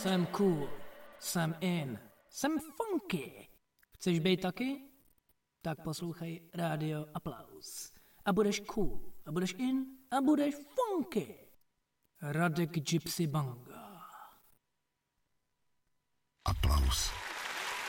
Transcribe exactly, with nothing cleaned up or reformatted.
Jsem cool, jsem in, jsem funky. Chceš být taky? Tak poslouchej Rádio Aplaus. A budeš cool, a budeš in, a budeš funky. Radek Gypsy Banga. Aplaus.